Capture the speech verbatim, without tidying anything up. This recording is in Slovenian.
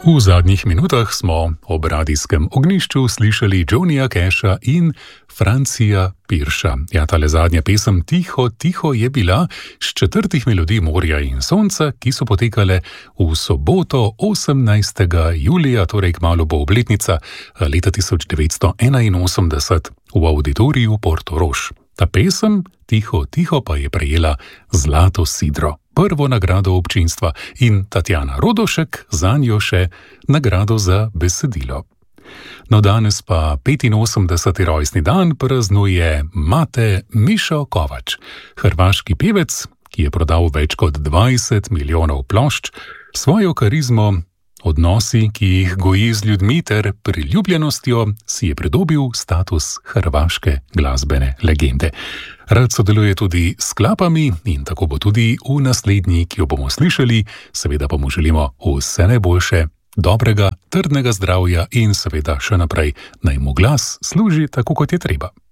V zadnjih minutah smo ob radijskem ognjišču slišali Johnnyja Casha in Francija Pirša. Ja, tale zadnja pesem Tiho, tiho je bila s četrtih melodij Morja in sonca, ki so potekale v soboto osemnajstega julija, torej kmalu bo obletnica leta tisoč devetsto enainosemdeset v Auditoriju Portorož. Ta pesem Tiho, tiho pa je prejela zlato sidro, prvo nagrado občinstva, in Tatjana Rodošek zanjo še nagrado za besedilo. No, danes pa petinosemdeseti rojstni dan praznuje Mate Mišo Kovač, hrvaški pevec, ki je prodal več kot dvajset milijonov plošč, svojo karizmo, odnosi, ki jih goji z ljudmi ter priljubljenostjo, si je pridobil status hrvaške glasbene legende. Rad sodeluje tudi s klapami in tako bo tudi v naslednji, ki jo bomo slišali. Seveda pa mu želimo vse najboljše, dobrega, trdnega zdravja in seveda še naprej naj mu glas služi tako, kot je treba.